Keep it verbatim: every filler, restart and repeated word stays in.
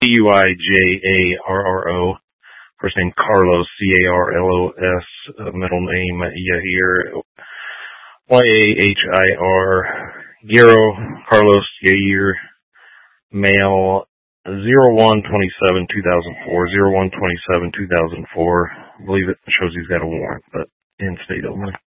C U I J A R R O. First name Carlos, C A R L O S. Uh, middle name Yair, Y A H I R. Guerrero, Carlos Yair. Male, zero one twenty-seven two thousand four. zero one twenty-seven two thousand four. I believe it shows he's got a warrant, but in state only.